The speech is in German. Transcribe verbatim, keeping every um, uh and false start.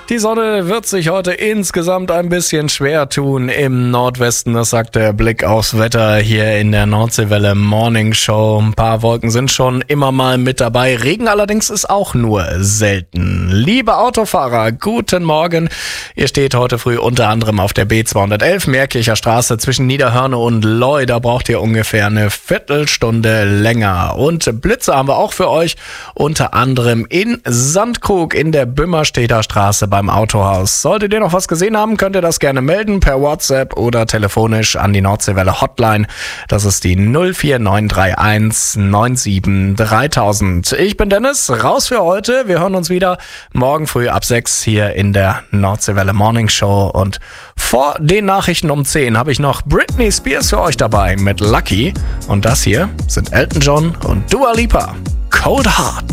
Die Sonne wird sich heute insgesamt ein bisschen schwer tun im Nordwesten. Das sagt der Blick aufs Wetter hier in der Nordseewelle Morning Show. Ein paar Wolken sind schon immer mal mit dabei. Regen allerdings ist auch nur selten. Liebe Autofahrer, guten Morgen. Ihr steht heute früh unter anderem auf der B zweihundertelf Meerkircher Straße zwischen Niederhörne und Leu. Da braucht ihr ungefähr eine Viertelstunde länger. Und Blitze haben wir auch für euch. Unter anderem in Sandkrug in der Bümmerstedter Straße beim Autohaus. Solltet ihr noch was gesehen haben, könnt ihr das gerne melden per WhatsApp oder telefonisch an die Nordseewelle Hotline. Das ist die null vier neun drei eins neun sieben dreitausend. Ich bin Dennis, raus für heute. Wir hören uns wieder morgen früh ab sechs hier in der Nordseewelle Morning Show. Und vor den Nachrichten um zehn habe ich noch Britney Spears für euch dabei mit Lucky. Und das hier sind Elton John und Dua Lipa. Cold Heart.